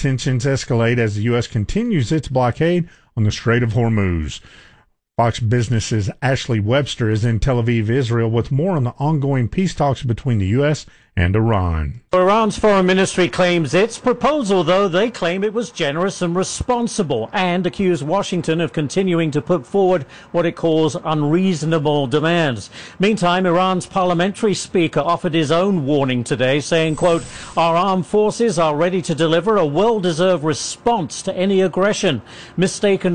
tensions escalate as the U.S. continues its blockade on the Strait of Hormuz. Fox Business's Ashley Webster is in Tel Aviv, Israel, with more on the ongoing peace talks between the U.S. and Iran. Iran's foreign ministry claims its proposal, though they claim it was generous and responsible, and accuse Washington of continuing to put forward what it calls unreasonable demands. Meantime, Iran's parliamentary speaker offered his own warning today, saying, quote, "Our armed forces are ready to deliver a well-deserved response to any aggression. Mistaken